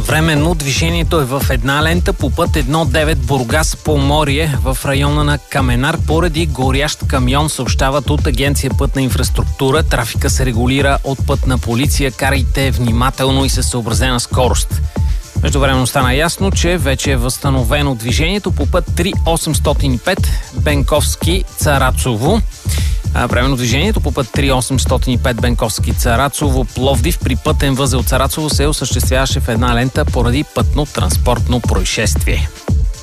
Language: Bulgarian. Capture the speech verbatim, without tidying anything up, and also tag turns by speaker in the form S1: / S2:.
S1: Временно движението е в една лента по път едно девет Бургас Поморие в района на Каменар поради горящ камион, съобщават от Агенция Пътна инфраструктура. Трафика се регулира от Пътна полиция. Карайте внимателно и със съобразена скорост. Междувременно стана ясно, че вече е възстановено движението по път три осемстотин и пет Бенковски Царацово. Временно движението по път три осемстотин и пет Бенковски Царацово Пловдив при пътен възел Царацово се осъществяваше в една лента поради пътно-транспортно происшествие.